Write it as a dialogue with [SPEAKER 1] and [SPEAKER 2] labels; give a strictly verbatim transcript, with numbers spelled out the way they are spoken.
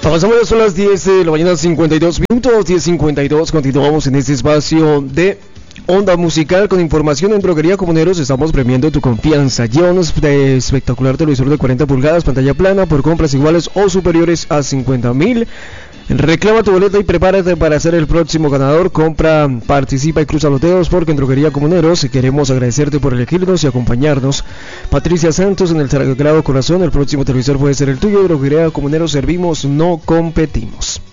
[SPEAKER 1] Avanzamos, son las diez de la mañana, cincuenta y dos minutos, diez cincuenta y dos. Continuamos en este espacio de Onda Musical con información en Droguería Comuneros. Estamos premiando tu confianza. Llévanos de espectacular televisor de cuarenta pulgadas, pantalla plana, por compras iguales o superiores a cincuenta mil. Reclama tu boleta y prepárate para ser el próximo ganador. Compra, participa y cruza los dedos, porque en Droguería Comuneros queremos agradecerte por elegirnos y acompañarnos. Patricia Santos, en el Sagrado Corazón, el próximo televisor puede ser el tuyo. Droguería Comuneros, servimos, no competimos.